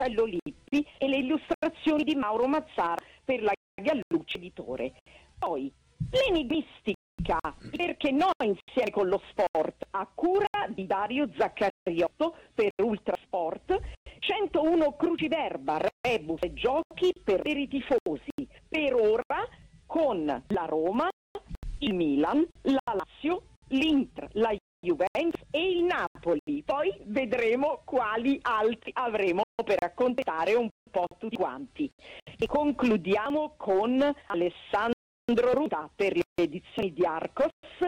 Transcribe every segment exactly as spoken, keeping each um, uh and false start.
Marcello Lippi e le illustrazioni di Mauro Mazzara per la Gallucci Editore. Poi l'enigmistica, perché no insieme con lo sport, a cura di Dario Zaccariotto per Ultrasport, centouno Cruciverba, rebus e giochi per i tifosi, per ora con la Roma, il Milan, la Lazio, l'Inter, la Juventus e il Napoli. Poi vedremo quali altri avremo per accontentare un po' tutti quanti. E concludiamo con Alessandro Ruta per le edizioni di Arcos,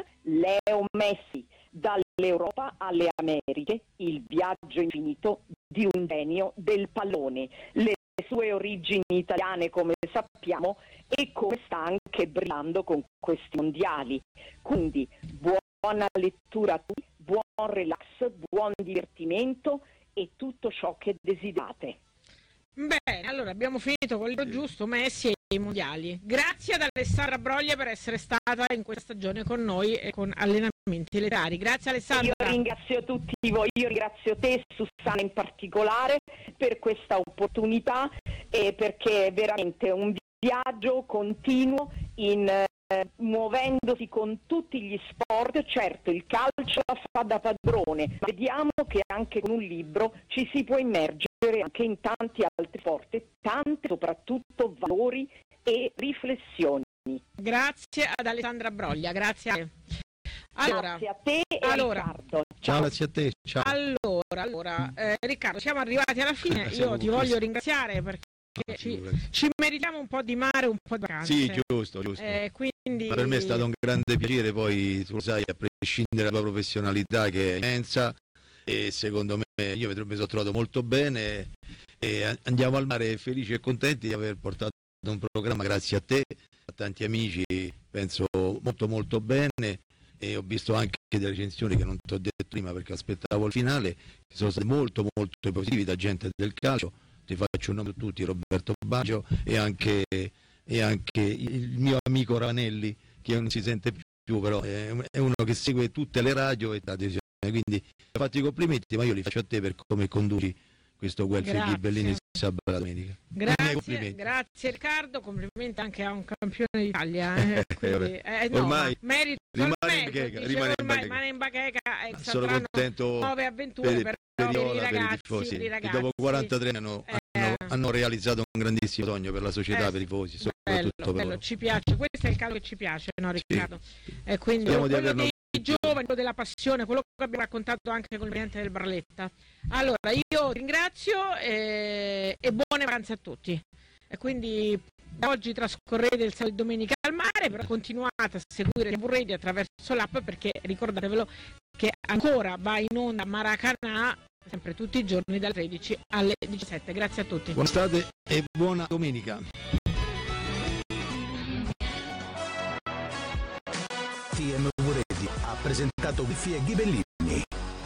Leo Messi, dall'Europa alle Americhe, il viaggio infinito di un genio del pallone, le sue origini italiane come sappiamo e come sta anche brillando con questi mondiali. Quindi buona lettura a tutti, buon relax, buon divertimento e tutto ciò che desiderate. Bene, allora abbiamo finito con il libro giusto, Messi e i mondiali. Grazie ad Alessandra Broglia per essere stata in questa stagione con noi e con Allenamenti Letterari. Grazie Alessandra. Io ringrazio tutti voi, io ringrazio te, Susanna in particolare, per questa opportunità e perché è veramente un viaggio continuo in eh, muovendosi con tutti gli sport. Certo, il calcio la fa da padrone, ma vediamo che anche con un libro ci si può immergere anche in tanti altri sport, tanti soprattutto valori e riflessioni. Grazie ad Alessandra Broglia, grazie a te. Allora, grazie a te e allora, Riccardo. Ciao, grazie a te. Ciao. Allora, allora eh, Riccardo, siamo arrivati alla fine. Io ti voglio ringraziare perché ah, ci, ci meritiamo un po' di mare, un po' di vacanze. Sì, giusto, giusto. Eh, quindi... Ma per me è stato un grande piacere, poi tu lo sai, a prescindere dalla tua professionalità che è immensa, e secondo me io mi sono trovato molto bene e andiamo al mare felici e contenti di aver portato un programma grazie a te, a tanti amici, penso molto molto bene, e ho visto anche delle recensioni che non ti ho detto prima perché aspettavo il finale, che sono stati molto molto positivi da gente del calcio. Ti faccio un nome su tutti, Roberto Baggio e anche, e anche il mio amico Ravanelli, che non si sente più, però è uno che segue tutte le radio e la televisione, quindi ho fatto i complimenti, ma io li faccio a te per come conduci questo Guelfi Ghibellini sabato e domenica. Grazie, grazie Riccardo, complimenti anche a un campione d'Italia. Eh, quindi, eh, no, ormai merito, rimane merito, in bacheca, dicevo, rimane in ormai, bacheca. rimane in bacheca e sono contento nuove avventure per, per, per, per, Iola, i ragazzi, per i tifosi, per i ragazzi. che dopo quarantatré anni hanno, eh, hanno, hanno realizzato un grandissimo sogno per la società, eh, per i tifosi, bello, soprattutto per bello, loro. Ci piace, questo è il calcio che ci piace, no Riccardo? Sì. E quindi Speriamo di quello averlo dei giovani, quello della passione, quello che abbiamo raccontato anche con il presidente del Barletta. Allora io ringrazio e, e buone vacanze a tutti. E quindi da oggi trascorrete il sabato e domenica al mare, però continuate a seguire T V Radio attraverso l'app, perché ricordatevelo che ancora va in onda Maracanã sempre tutti i giorni dalle tredici alle diciassette. Grazie a tutti. Buona estate e buona domenica. T M V Radio ha presentato Guelfi e Ghibellini.